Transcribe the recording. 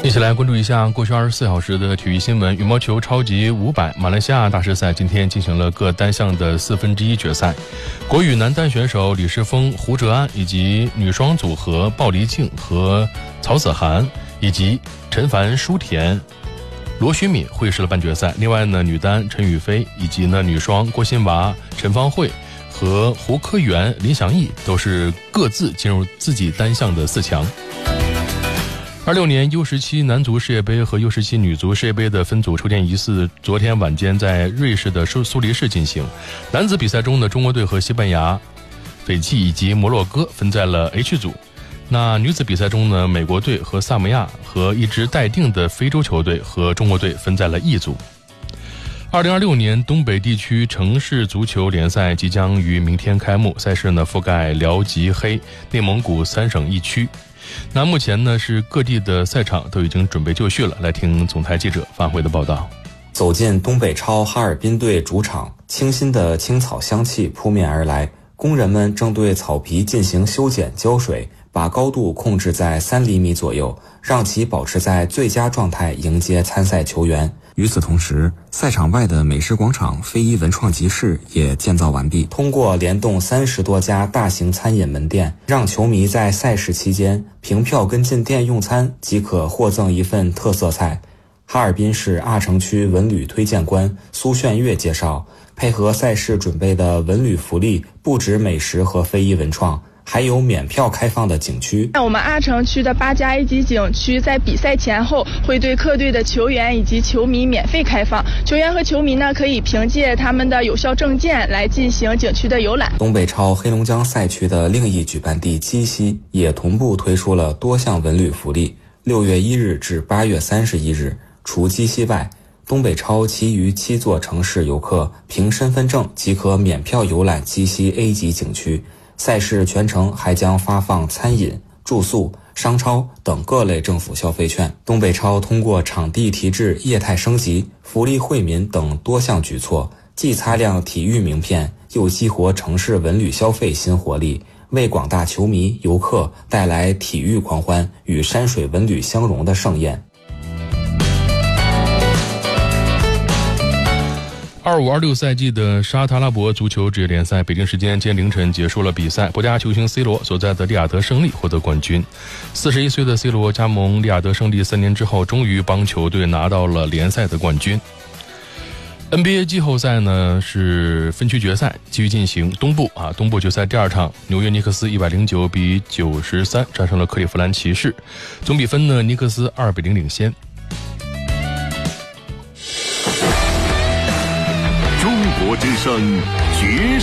一起来关注一下过去24小时的体育新闻。羽毛球超级500马来西亚大师赛今天进行了各单项的1/4决赛，国羽男单选手李诗峰、胡哲安以及女双组合鲍黎静和曹子涵以及陈凡、舒田、罗徐敏会师了半决赛。另外呢，女单陈雨菲以及女双郭欣娃、陈芳慧和胡科元、林翔毅都是各自进入自己单项的4强。26年 U17 男足世界杯和 U17 女足世界杯的分组抽签仪式昨天晚间在瑞士的苏黎世进行。男子比赛中呢，中国队和西班牙、斐济以及摩洛哥分在了 H 组。那女子比赛中呢，美国队和萨摩亚和一支待定的非洲球队和中国队分在了 E 组。2026年东北地区城市足球联赛即将于明天开幕，赛事呢覆盖辽吉黑、内蒙古3省1区。那目前呢是各地的赛场都已经准备就绪了。来听总台记者范慧的报道。 走进东北超哈尔滨队主场，清新的青草香气扑面而来，工人们正对草皮进行修剪浇水，把高度控制在3厘米左右，让其保持在最佳状态迎接参赛球员。与此同时，赛场外的美食广场非遗文创集市也建造完毕，通过联动30多家大型餐饮门店，让球迷在赛事期间凭票跟进店用餐即可获赠一份特色菜。哈尔滨市阿城区文旅推荐官苏炫月介绍，配合赛事准备的文旅福利不止美食和非遗文创，还有免票开放的景区。 我们阿城区的8家1级景区在比赛前后会对客队的球员以及球迷免费开放，球员和球迷呢可以凭借他们的有效证件来进行景区的游览。 东北超黑龙江赛区的另一举办地鸡西也同步推出了多项文旅福利。6月1日至8月31日，除鸡西外，东北超其余7座城市游客凭身份证即可免票游览鸡西 A 级景区。赛事全程还将发放餐饮、住宿、商超等各类政府消费券。东北超通过场地提质、业态升级、福利惠民等多项举措，既擦亮体育名片，又激活城市文旅消费新活力，为广大球迷、游客带来体育狂欢与山水文旅相融的盛宴。 25-26赛季的沙特阿拉伯足球职业联赛，北京时间今天凌晨结束了比赛，国家球星 C 罗所在的利雅得胜利获得冠军。41岁的 C 罗加盟利雅得胜利3年之后，终于帮球队拿到了联赛的冠军。NBA 季后赛呢是分区决赛继续进行，东部决赛第2场，纽约尼克斯109比93战胜了克利夫兰骑士，总比分呢尼克斯2比0领先。 中国之声决